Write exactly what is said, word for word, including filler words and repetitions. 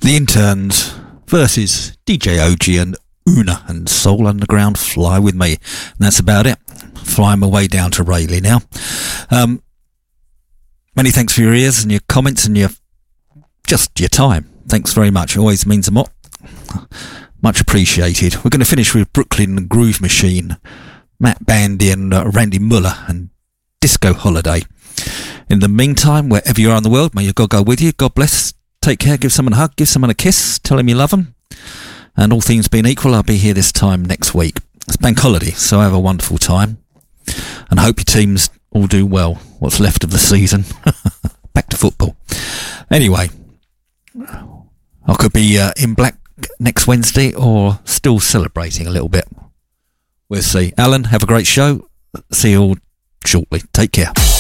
The Interns versus D J O G and Una and Soul Underground, Fly With Me. And that's about it. Flying my way down to Rayleigh now. Um, many thanks for your ears and your comments and your just your time. Thanks very much. It always means a lot. Much appreciated. We're going to finish with Brooklyn Groove Machine, Matt Bandy and uh, Randy Muller and Disco Holiday. In the meantime, wherever you are in the world, may your God go with you. God bless. Take care. Give someone a hug. Give someone a kiss. Tell them you love them. And all things being equal, I'll be here this time next week. It's bank holiday, so have a wonderful time. And I hope your teams all do well. What's left of the season. Back to football. Anyway, I could be uh, in black next Wednesday or still celebrating a little bit. We'll see. Alan, have a great show. See you all shortly. Take care.